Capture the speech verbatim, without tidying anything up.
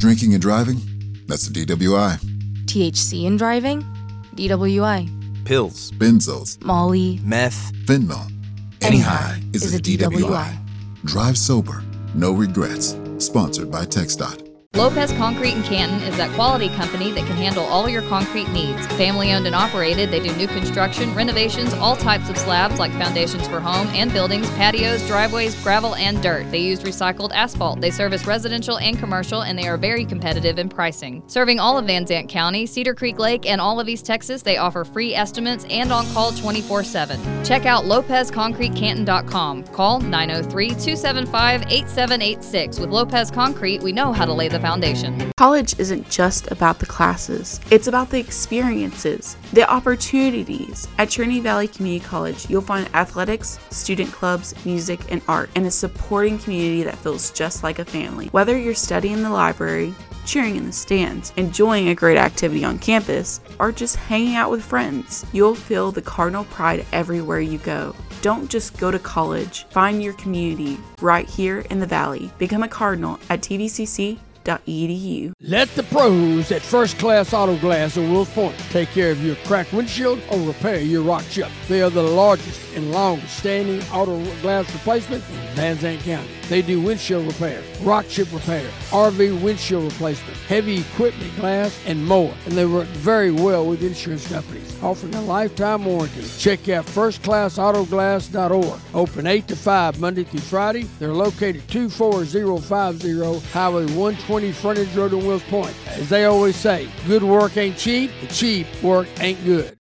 Drinking and driving? That's a D W I. T H C in driving? D W I. Pills. Benzos. Molly. Meth. Fentanyl. Any high is, is a, a D W I. D W I. Drive sober. No regrets. Sponsored by TxDOT. Lopez Concrete in Canton is that quality company that can handle all your concrete needs. Family owned and operated, they do new construction, renovations, all types of slabs like foundations for home and buildings, patios, driveways, gravel, and dirt. They use recycled asphalt. They service residential and commercial, and they are very competitive in pricing. Serving all of Van Zandt County, Cedar Creek Lake, and all of East Texas, they offer free estimates and on call twenty-four seven. Check out lopez concrete canton dot com. Call nine oh three, two seven five, eight seven eight six. With Lopez Concrete, we know how to lay the foundation. College isn't just about the classes. It's about the experiences, the opportunities. At Trinity Valley Community College, you'll find athletics, student clubs, music, and art, and a supporting community that feels just like a family. Whether you're studying in the library, cheering in the stands, enjoying a great activity on campus, or just hanging out with friends, you'll feel the Cardinal pride everywhere you go. Don't just go to college. Find your community right here in the Valley. Become a Cardinal at T V C C dot E D U. Let the pros at First Class Auto Glass of Wills Point take care of your cracked windshield or repair your rock chip. They are the largest and longest standing auto glass replacement in Van Zandt County. They do windshield repair, rock chip repair, R V windshield replacement, heavy equipment glass, and more. And they work very well with insurance companies, offering a lifetime warranty. Check out first class auto glass dot org. Open eight to five Monday through Friday. They're located two four zero five zero Highway one twenty Frontage Road in Wills Point. As they always say, good work ain't cheap, and cheap work ain't good.